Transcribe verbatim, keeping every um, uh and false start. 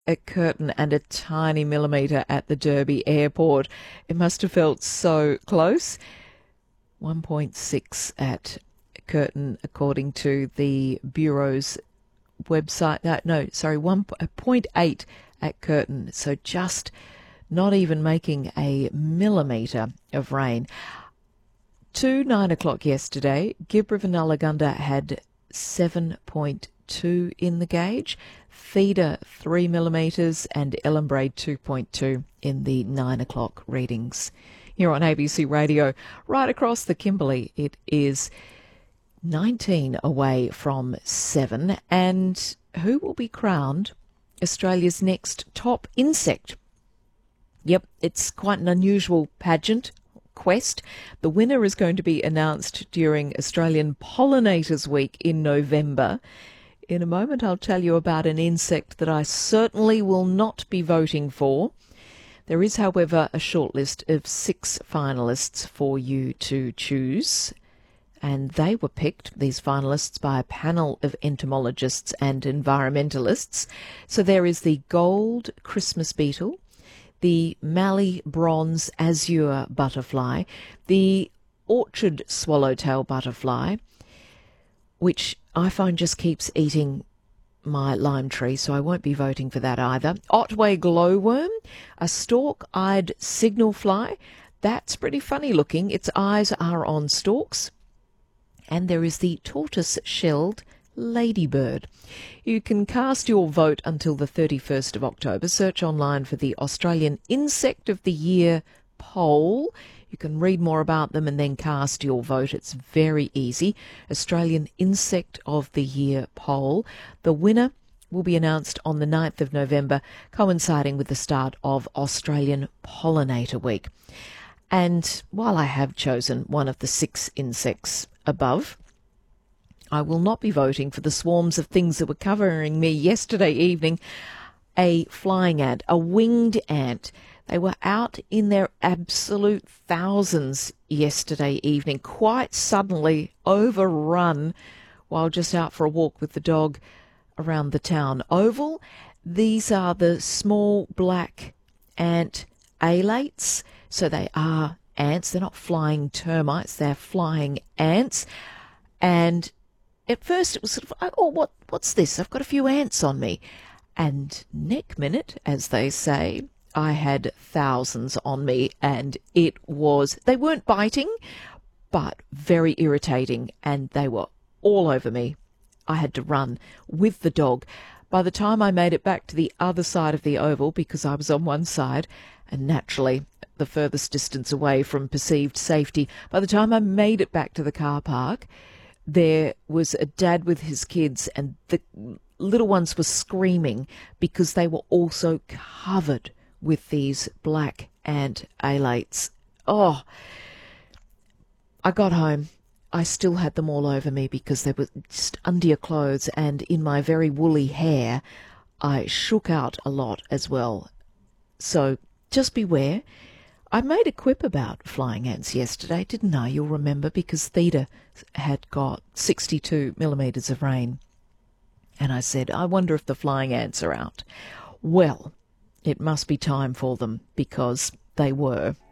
at Curtin and a tiny millimetre at the Derby Airport. It must have felt so close. one point six at Curtin, according to the Bureau's website. No, no sorry, one point eight at Curtin. So just not even making a millimetre of rain. To nine o'clock yesterday, Gibraltar Nullagunda had seven point two in the gauge, Feeder three millimetres and Ellenbrae two point two in the nine o'clock readings. Here on A B C Radio, right across the Kimberley, it is nineteen away from seven. And who will be crowned Australia's next top insect? Yep, it's quite an unusual pageant quest. The winner is going to be announced during Australian Pollinators Week in November. In a moment, I'll tell you about an insect that I certainly will not be voting for. There is, however, a shortlist of six finalists for you to choose. And they were picked, these finalists, by a panel of entomologists and environmentalists. So there is the gold Christmas beetle, the Mallee bronze azure butterfly, the orchard swallowtail butterfly, which I find just keeps eating my lime tree, so I won't be voting for that either. Otway glowworm, a stalk-eyed signal fly. That's pretty funny looking. Its eyes are on stalks. And there is the tortoise-shelled ladybird. You can cast your vote until the thirty-first of October. Search online for the Australian Insect of the Year poll. You can read more about them and then cast your vote. It's very easy. Australian Insect of the Year poll. The winner will be announced on the ninth of November, coinciding with the start of Australian Pollinator Week. And while I have chosen one of the six insects above, I will not be voting for the swarms of things that were covering me yesterday evening. A flying ant, a winged ant. They were out in their absolute thousands yesterday evening, quite suddenly overrun while just out for a walk with the dog around the town oval. These are the small black ant alates. So they are ants. They're not flying termites. They're flying ants. And at first it was sort of, oh, what, what's this? I've got a few ants on me. And neck minute, as they say, I had thousands on me, and it was, they weren't biting, but very irritating, and they were all over me. I had to run with the dog. By the time I made it back to the other side of the oval, because I was on one side, and naturally the furthest distance away from perceived safety, by the time I made it back to the car park, there was a dad with his kids, and the little ones were screaming because they were also covered with these black ant alates. Oh, I got home. I still had them all over me because they were just under your clothes, and in my very woolly hair, I shook out a lot as well. So just beware. I made a quip about flying ants yesterday, didn't I? You'll remember, because Theta had got sixty-two millimetres of rain. And I said, I wonder if the flying ants are out. Well, it must be time for them, because they were.